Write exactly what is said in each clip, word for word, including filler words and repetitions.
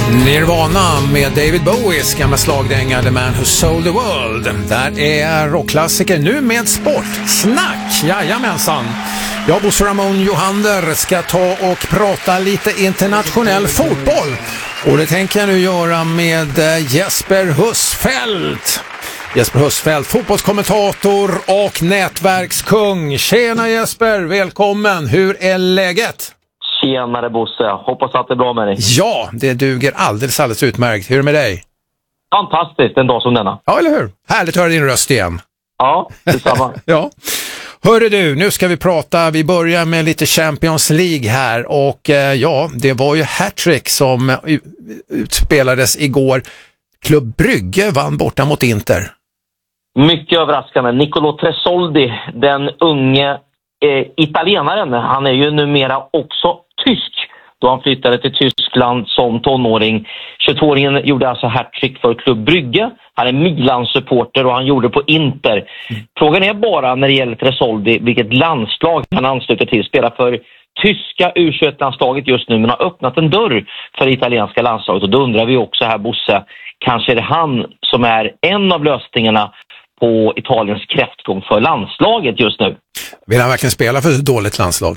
Nirvana med David Bowies gamla slagdänga The Man Who Sold the World. Där är rockklassiker nu med sportsnack. Jajamensan. Jag, Bosse Ramon Johander, ska ta och prata lite internationell fotboll. Och det tänker jag nu göra med Jesper Husfeldt. Jesper Husfeldt, fotbollskommentator och nätverkskung. Tjena Jesper, välkommen. Hur är läget? Tjenare Bosse, hoppas att det är bra med dig. Ja, det duger alldeles, alldeles utmärkt. Hur är det med dig? Fantastiskt, en dag som denna. Ja, eller hur? Härligt att höra din röst igen. Ja, detsamma. Ja. Hörru du, nu ska vi prata, vi börjar med lite Champions League här och eh, ja, det var ju hattrick som utspelades igår. Klubb Brygge vann borta mot Inter. Mycket överraskande. Nicolo Tresoldi, den unge eh, italienaren, han är ju numera också tysk då han flyttade till Tyskland som tonåring. tjugotvååringen gjorde alltså hattrick för Klubb Brygge. Han är Milan-supporter och han gjorde på Inter. Mm. Frågan är bara när det gäller Tresoldi vilket landslag han ansluter till. Spelar för tyska U tjugoett-landslaget just nu men har öppnat en dörr för det italienska landslaget. Och då undrar vi också här, Bosse, kanske är det han som är en av lösningarna på Italiens kräftgång för landslaget just nu. Vill han verkligen spela för ett dåligt landslag?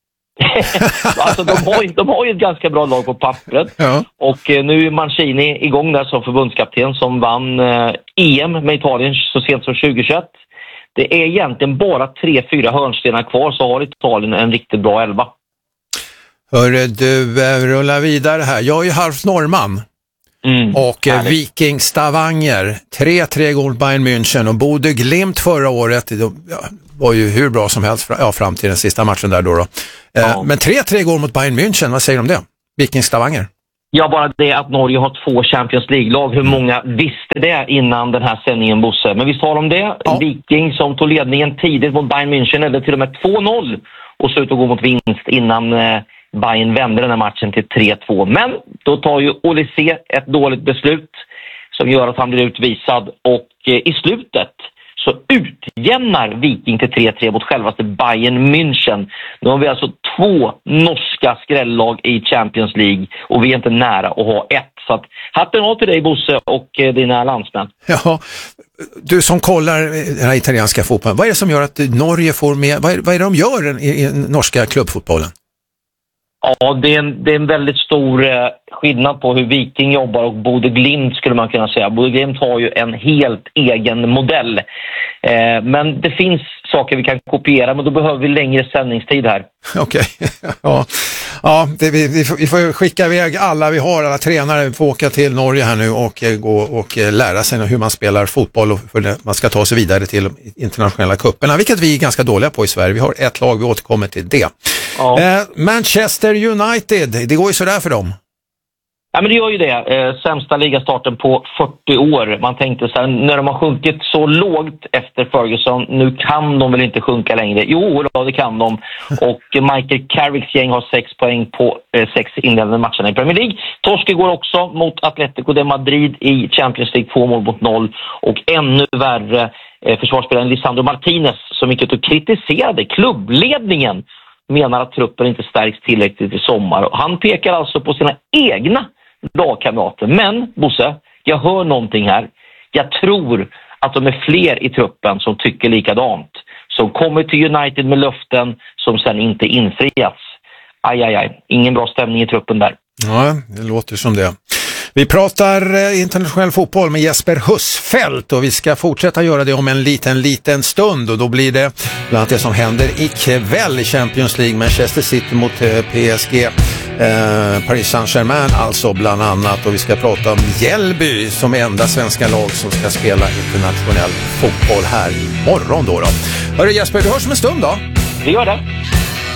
Alltså de har, ju, de har ju ett ganska bra lag på pappret. Ja. Och eh, nu är Mancini igång där som förbundskapten som vann eh, E M med Italien så sent som tjugohundratjugoett. Det är egentligen bara tre, fyra hörnstenar kvar så har Italien en riktigt bra elva. Hörru du, eh, rulla vidare här. Jag är ju halvt norrman. Mm, och eh, Viking Stavanger tre tre går mot Bayern München och Bodø Glimt förra året det, ja, var ju hur bra som helst ja, fram till den sista matchen där då. då. Eh, ja. Men tre tre går mot Bayern München, vad säger du om det? Viking Stavanger. Ja, bara det att Norge har två Champions League-lag. Hur många visste det innan den här sändningen, Bosse? Men vi sa om det. Ja. Viking som tog ledningen tidigt mot Bayern München eller till och med två noll och så ut och gå mot vinst innan eh, Bayern vände den här matchen till tre två. Men då tar ju Olise ett dåligt beslut som gör att han blir utvisad. Och eh, i slutet så utjämnar Viking till tre tre mot självaste Bayern München. Nu har vi alltså två norska skrällag i Champions League och vi är inte nära att ha ett. Så att hatten av till dig Bosse och eh, dina landsmän. Ja, du som kollar den här italienska fotbollen. Vad är det som gör att Norge får med, vad är, vad är det de gör i, i norska klubbfotbollen? Ja, det är, en, det är en väldigt stor eh, skillnad på hur Viking jobbar och Bodø Glimt skulle man kunna säga. Bodø Glimt har ju en helt egen modell. Eh, men det finns saker vi kan kopiera, men då behöver vi längre sändningstid här. Okej, okay. ja, ja det, vi, vi, får, vi får skicka iväg alla vi har, alla tränare. Vi får åka till Norge här nu och eh, gå och eh, lära sig hur man spelar fotboll och för man ska ta sig vidare till internationella kupperna, vilket vi är ganska dåliga på i Sverige. Vi har ett lag, vi återkommer till det. Ja. Eh, Manchester United, det går ju sådär för dem. Ja, men det gör ju det. Eh, sämsta ligastarten på fyrtio år. Man tänkte så här, när de har sjunkit så lågt efter Ferguson, nu kan de väl inte sjunka längre. Jo, då, det kan de. Och Michael Carricks gäng har sex poäng på eh, sex inledande matcherna i Premier League. Torske går också mot Atletico de Madrid i Champions League, två mål mot noll. Och ännu värre eh, försvarsspelaren Lisandro Martinez som gick ut och kritiserade klubbledningen. Menar att truppen inte stärks tillräckligt i sommar. Och han pekar alltså på sina egna lagkamrater. Men, Bosse, jag hör någonting här. Jag tror att de är fler i truppen som tycker likadant. Som kommer till United med löften som sen inte infriats. Aj, aj, aj. Ingen bra stämning i truppen där. Ja, det låter som det. Vi pratar internationell fotboll med Jesper Husfeldt och vi ska fortsätta göra det om en liten, liten stund och då blir det bland annat det som händer ikväll i Champions League, Manchester City mot P S G, eh, Paris Saint-Germain alltså bland annat, och vi ska prata om Hjällby som är enda svenska lag som ska spela internationell fotboll här imorgon då. då. Hörru Jesper, du hörs om en stund då? Det gör det.